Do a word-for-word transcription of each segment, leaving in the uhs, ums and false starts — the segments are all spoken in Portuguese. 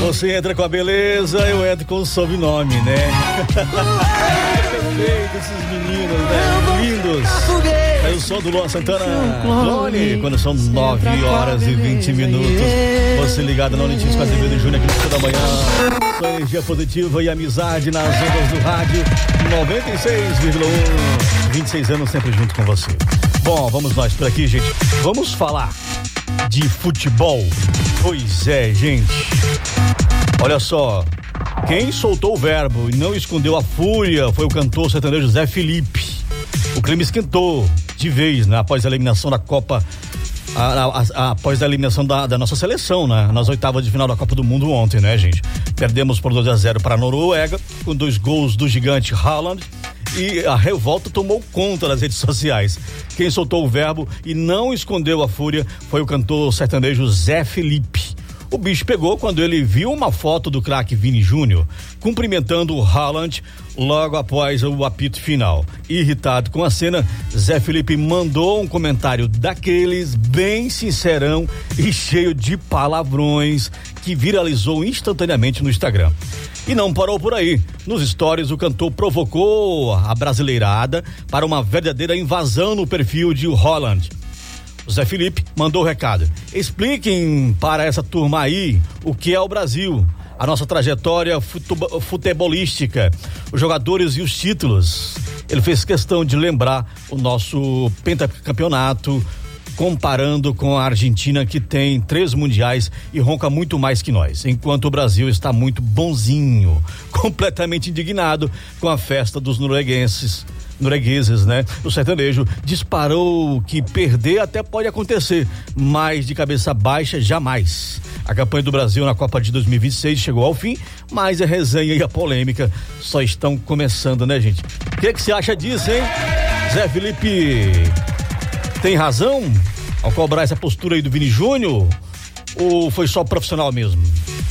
Você entra com a beleza, eu entro com o sobrenome, né? Perfeito esses meninos, né? Lindos. Aí o som do Luan Santana, Clone, quando são nove horas e vinte minutos. Você ligado na Notícias com Azevedo Júnior aqui no Café da Manhã. Sua energia positiva e amizade nas ondas do rádio noventa e seis vírgula um. vinte e seis anos sempre junto com você. Bom, vamos nós por aqui, gente. Vamos falar de futebol. Pois é, gente. Olha só. Quem soltou o verbo e não escondeu a fúria foi o cantor sertanejo Zé Felipe. O clima esquentou de vez, né? Após a eliminação da Copa, a, a, a, após a eliminação da, da nossa seleção, né? Nas oitavas de final da Copa do Mundo ontem, né, gente? Perdemos por dois a zero para a Noruega, com dois gols do gigante Haaland, e a revolta tomou conta das redes sociais. Quem soltou o verbo e não escondeu a fúria foi o cantor sertanejo Zé Felipe. O bicho pegou quando ele viu uma foto do craque Vini Júnior cumprimentando o Haaland logo após o apito final. Irritado com a cena, Zé Felipe mandou um comentário daqueles bem sincerão e cheio de palavrões que viralizou instantaneamente no Instagram. E não parou por aí. Nos stories, o cantor provocou a brasileirada para uma verdadeira invasão no perfil de Haaland. O Zé Felipe mandou o recado. Expliquem para essa turma aí o que é o Brasil, a nossa trajetória futebolística, os jogadores e os títulos. Ele fez questão de lembrar o nosso pentacampeonato, comparando com a Argentina, que tem três mundiais e ronca muito mais que nós, enquanto o Brasil está muito bonzinho, completamente indignado com a festa dos norueguenses. noruegueses, né? O sertanejo disparou que perder até pode acontecer, mas de cabeça baixa jamais. A campanha do Brasil na Copa de dois mil e vinte e seis chegou ao fim, mas a resenha e a polêmica só estão começando, né, gente? O que que você acha disso, hein? Zé Felipe tem razão ao cobrar essa postura aí do Vini Júnior, ou foi só profissional mesmo?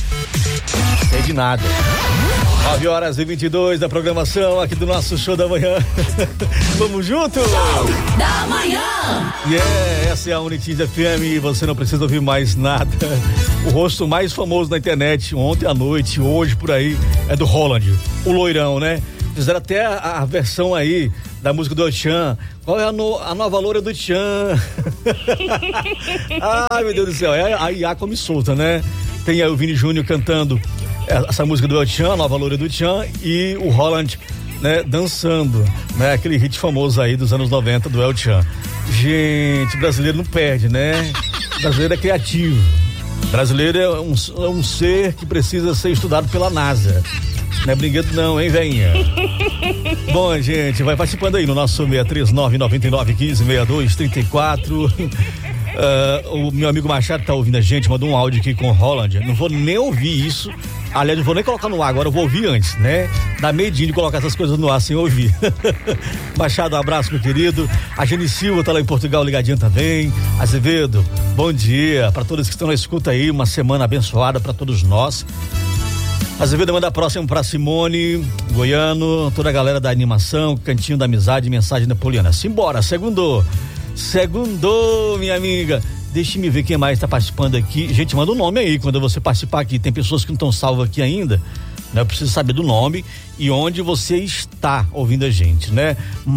Sei de nada. nove horas e vinte e dois da programação aqui do nosso Show da Manhã. Vamos junto? Show da Manhã. Yeah, essa é a Unitiz F M e você não precisa ouvir mais nada. O rosto mais famoso na internet ontem à noite, hoje por aí, é do Haaland, o loirão, né? Fizeram até a, a versão aí da música do Tchan. Qual é a, no, a nova loura do Tchan? Ai, meu Deus do céu, é a I A come solta, né? Tem aí o Vini Júnior cantando essa música do El Tchan, a nova loura do Tchan, e o Haaland, né, dançando, né, aquele hit famoso aí dos anos noventa do El Tchan. Gente, brasileiro não perde, né? Brasileiro é criativo. Brasileiro é um, é um ser que precisa ser estudado pela NASA. Não é brinquedo não, hein, veinha? Bom, gente, vai participando aí no nosso seis três nove, nove nove um cinco, seis dois três quatro. Uh, o meu amigo Machado tá ouvindo a gente, mandou um áudio aqui com o Haaland. Não vou nem ouvir isso. Aliás, não vou nem colocar no ar agora, eu vou ouvir antes, né? Dá medinho de colocar essas coisas no ar sem ouvir. Machado, um abraço, meu querido. A Geni Silva tá lá em Portugal ligadinha também. Azevedo, bom dia para todos que estão na escuta aí, uma semana abençoada para todos nós. Azevedo manda próximo pra Simone, Goiano, toda a galera da animação, Cantinho da Amizade, Mensagem Napoleana. Simbora, segundou. Segundou, minha amiga. Deixa-me ver quem mais tá participando aqui. Gente, manda o um nome aí quando você participar aqui. Tem pessoas que não estão salvas aqui ainda, né? Eu preciso saber do nome e onde você está ouvindo a gente, né?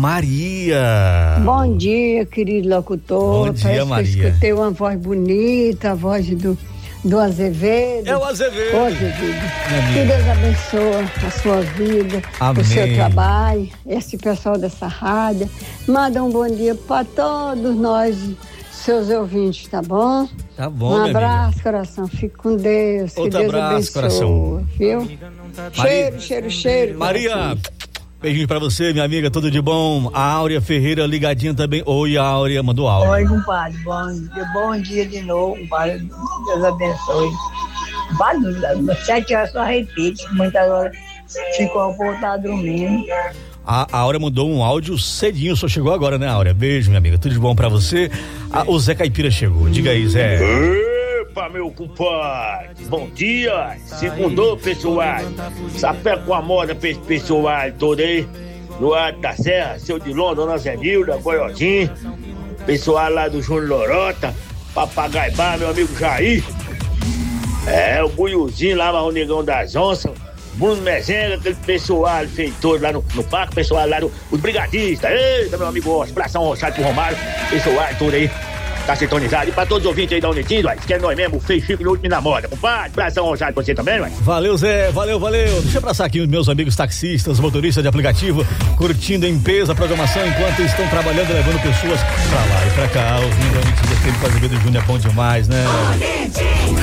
Maria. Bom dia, querido locutor. Bom dia, Parece Maria. Que eu escutei uma voz bonita, a voz do, do Azevedo. É o Azevedo. Ô, Azevedo. Que Deus abençoe a sua vida, Amém. O seu trabalho, esse pessoal dessa rádio. Manda um bom dia para todos nós, seus ouvintes, tá bom? Tá bom, Um minha abraço, amiga. coração. Fique com Deus. Outro que Deus abraço, abençoe, coração. viu? Maria. Cheiro, cheiro, cheiro. Maria, coração. beijinho pra você, minha amiga, tudo de bom. A Áurea Ferreira ligadinha também. Oi, Áurea, mandou áudio. Oi, compadre, bom dia, bom dia de novo, compadre, Deus abençoe. Compadre, sete horas só repite, muitas horas ficou o povo tá dormindo. A, a Áurea mandou um áudio cedinho, só chegou agora, né, Áurea? Beijo, minha amiga, tudo de bom pra você. A, o Zé Caipira chegou, diga aí, Zé. Epa, meu compadre, bom dia, segundou, pessoal, sapé com a moda pra esse pessoal todo aí, no Alto da Serra, seu Dilon, Dona Zenilda, Goiozinho, pessoal lá do Júnior Lorota, Papagaibá, meu amigo Jair, É, o Buiuzinho lá, o Negão das Onças, Bruno Mezenga, aquele pessoal feitor lá no, no parque, pessoal lá do, os brigadistas. Eita, meu amigo, ó, Pração Rochado pro Romário, pessoal tudo aí. Tá sintonizado. E pra todos os ouvintes aí da Unitinho, uai, que é nós mesmo, fez Chico no último na moda, compadre. Pração Rochado pra você também, uai. Valeu, Zé, valeu, valeu. Deixa eu abraçar aqui os meus amigos taxistas, motoristas de aplicativo, curtindo em peso a programação enquanto estão trabalhando e levando pessoas pra lá e pra cá. Ouvindo a Unitinho, aquele com Azevedo Júnior é bom demais, né?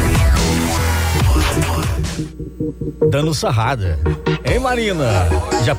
Dando sarrada. Hein, Marina? Já